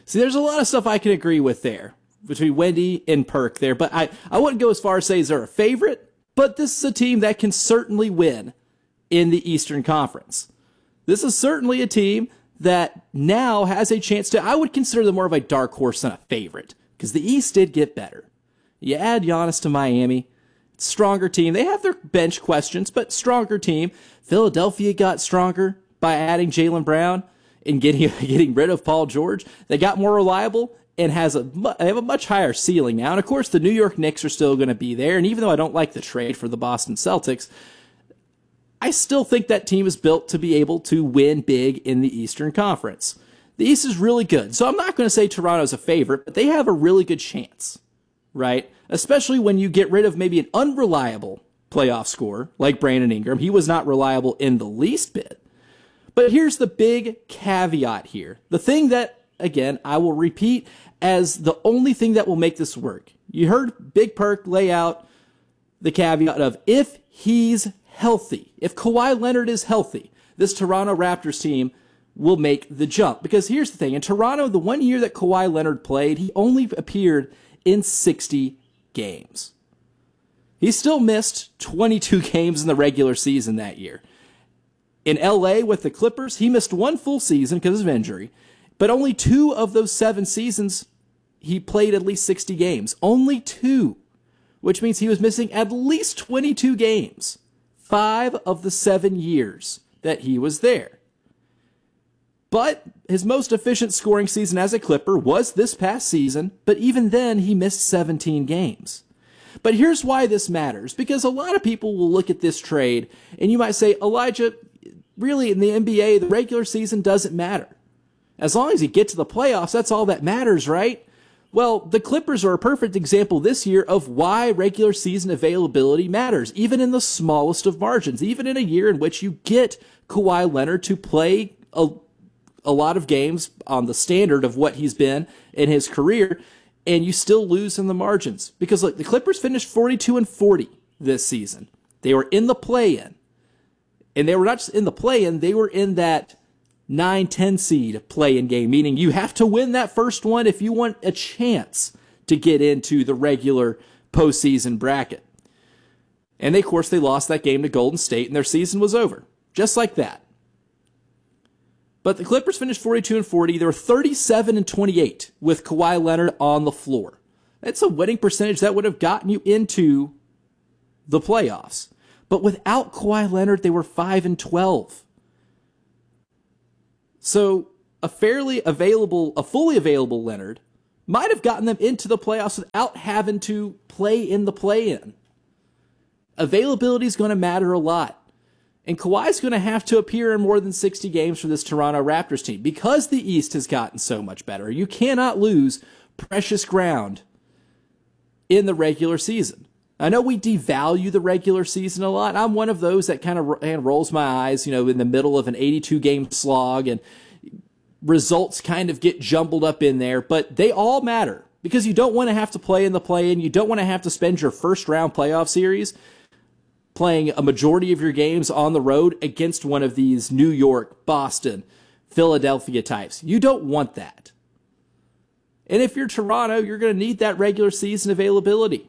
See, there's a lot of stuff I can agree with there between Wendy and Perk there, but I wouldn't go as far as say they're a favorite, but this is a team that can certainly win in the Eastern Conference. This is certainly a team that now has a chance to, I would consider them more of a dark horse than a favorite, because the East did get better. You add Giannis to Miami, stronger team. They have their bench questions, but stronger team. Philadelphia got stronger by adding Jaylen Brown and getting rid of Paul George. They got more reliable and they have a much higher ceiling now. And of course, the New York Knicks are still going to be there. And even though I don't like the trade for the Boston Celtics, I still think that team is built to be able to win big in the Eastern Conference. The East is really good. So I'm not going to say Toronto's a favorite, but they have a really good chance, right? Especially when you get rid of maybe an unreliable playoff scorer like Brandon Ingram. He was not reliable in the least bit. But here's the big caveat here. The thing that, again, I will repeat as the only thing that will make this work. You heard Big Perk lay out the caveat of if he's healthy, if Kawhi Leonard is healthy, this Toronto Raptors team will make the jump. Because here's the thing. In Toronto, the 1 year that Kawhi Leonard played, he only appeared in 60 games. He still missed 22 games in the regular season that year. In LA with the Clippers, he missed one full season because of injury, but only 2 of those 7 seasons he played at least 60 games. Only 2, which means he was missing at least 22 games. 5 of the 7 years that he was there. But his most efficient scoring season as a Clipper was this past season, but even then he missed 17 games. But here's why this matters, because a lot of people will look at this trade and you might say, Elijah, really in the NBA, the regular season doesn't matter. As long as you get to the playoffs, that's all that matters, right? Well, the Clippers are a perfect example this year of why regular season availability matters, even in the smallest of margins, even in a year in which you get Kawhi Leonard to play a lot of games on the standard of what he's been in his career, and you still lose in the margins. Because look, the Clippers finished 42-40 this season. They were in the play-in. And they were not just in the play-in, they were in that 9-10 seed play-in game, meaning you have to win that first one if you want a chance to get into the regular postseason bracket. And of course, they lost that game to Golden State, and their season was over. Just like that. But the Clippers finished 42-40. They were 37-28 with Kawhi Leonard on the floor. That's a winning percentage that would have gotten you into the playoffs. But without Kawhi Leonard, they were 5-12. So a fully available Leonard might have gotten them into the playoffs without having to play in the play-in. Availability is going to matter a lot. And Kawhi's going to have to appear in more than 60 games for this Toronto Raptors team. Because the East has gotten so much better, you cannot lose precious ground in the regular season. I know we devalue the regular season a lot. I'm one of those that kind of rolls my eyes, in the middle of an 82-game slog, and results kind of get jumbled up in there. But they all matter because you don't want to have to play in the play-in. You don't want to have to spend your first-round playoff series playing a majority of your games on the road against one of these New York, Boston, Philadelphia types. You don't want that. And if you're Toronto, you're going to need that regular season availability.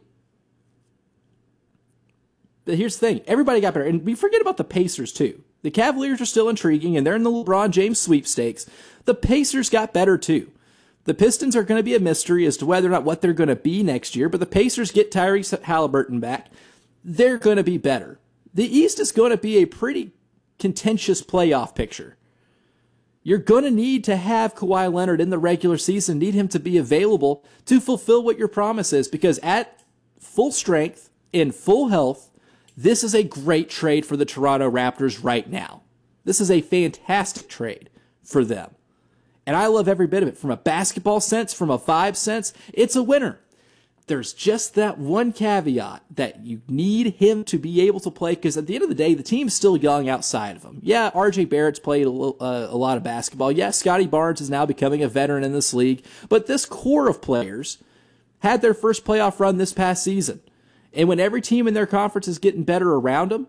But here's the thing. Everybody got better. And we forget about the Pacers, too. The Cavaliers are still intriguing, and they're in the LeBron James sweepstakes. The Pacers got better, too. The Pistons are going to be a mystery as to whether or not what they're going to be next year, but the Pacers get Tyrese Halliburton back. They're going to be better. The East is going to be a pretty contentious playoff picture. You're going to need to have Kawhi Leonard in the regular season, need him to be available to fulfill what your promise is, because at full strength, in full health, this is a great trade for the Toronto Raptors right now. This is a fantastic trade for them. And I love every bit of it. From a basketball sense, from a vibe sense, it's a winner. There's just that one caveat that you need him to be able to play, because at the end of the day, the team's still young outside of him. Yeah, RJ Barrett's played a lot of basketball. Yeah, Scotty Barnes is now becoming a veteran in this league. But this core of players had their first playoff run this past season. And when every team in their conference is getting better around them,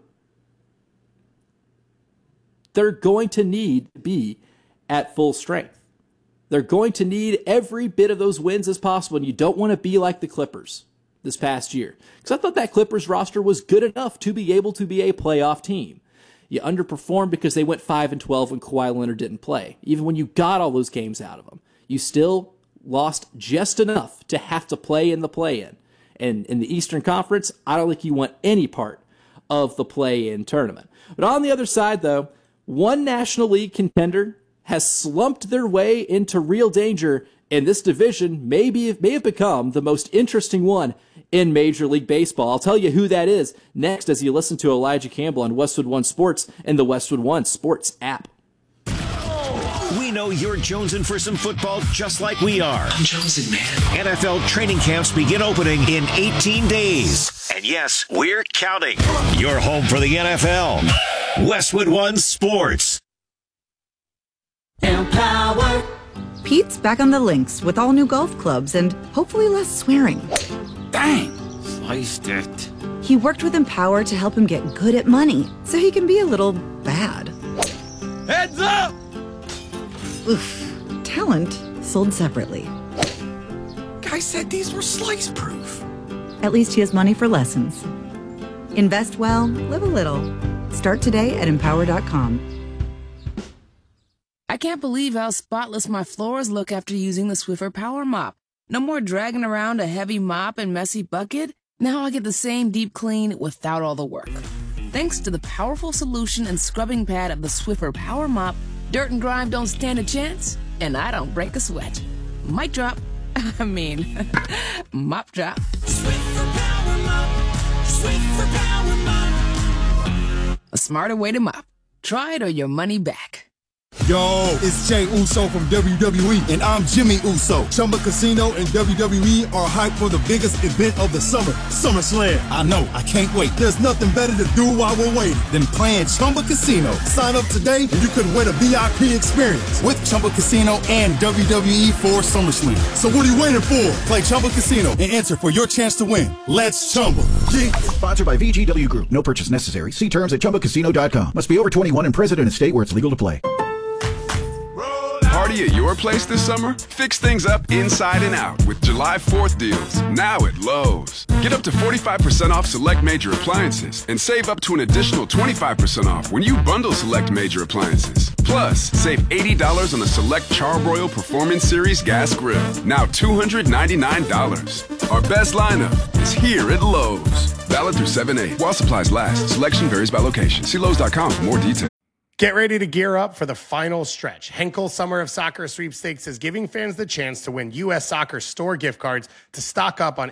they're going to need to be at full strength. They're going to need every bit of those wins as possible, and you don't want to be like the Clippers this past year. Because I thought that Clippers roster was good enough to be able to be a playoff team. You underperformed because they went 5-12 when Kawhi Leonard didn't play. Even when you got all those games out of them, you still lost just enough to have to play in the play-in. And in the Eastern Conference, I don't think you want any part of the play-in tournament. But on the other side, though, one National League contender has slumped their way into real danger, and this division may have become the most interesting one in Major League Baseball. I'll tell you who that is next as you listen to Elijah Campbell on Westwood One Sports and the Westwood One Sports app. We know you're jonesing for some football just like we are. I'm jonesing, man. NFL training camps begin opening in 18 days. And yes, we're counting. You're home for the NFL. Westwood One Sports. Empower. Pete's back on the links with all new golf clubs and hopefully less swearing. Dang, sliced it. He worked with Empower to help him get good at money so he can be a little bad. Heads up! Oof. Talent sold separately. Guy said these were slice proof. At least he has money for lessons. Invest well, live a little. Start today at Empower.com. I can't believe how spotless my floors look after using the Swiffer Power Mop. No more dragging around a heavy mop and messy bucket. Now I get the same deep clean without all the work. Thanks to the powerful solution and scrubbing pad of the Swiffer Power Mop, dirt and grime don't stand a chance, and I don't break a sweat. Mic drop. Mop drop. Swiffer Power Mop. Swiffer Power Mop. A smarter way to mop. Try it or your money back. Yo, it's Jay Uso from WWE, and I'm Jimmy Uso. Chumba Casino and WWE are hyped for the biggest event of the summer, SummerSlam. I know, I can't wait. There's nothing better to do while we're waiting than playing Chumba Casino. Sign up today and you could win a VIP experience with Chumba Casino and WWE for SummerSlam. So what are you waiting for? Play Chumba Casino and enter for your chance to win. Let's Chumba. Yeah. Sponsored by VGW Group. No purchase necessary. See terms at ChumbaCasino.com. Must be over 21 and present in a state where it's legal to play. Party at your place this summer? Fix things up inside and out with July 4th deals, now at Lowe's. Get up to 45% off select major appliances and save up to an additional 25% off when you bundle select major appliances. Plus, save $80 on the select Charbroil Performance Series gas grill, now $299. Our best lineup is here at Lowe's. Valid through 7/8. While supplies last, selection varies by location. See Lowe's.com for more details. Get ready to gear up for the final stretch. Henkel Summer of Soccer Sweepstakes is giving fans the chance to win U.S. Soccer store gift cards to stock up on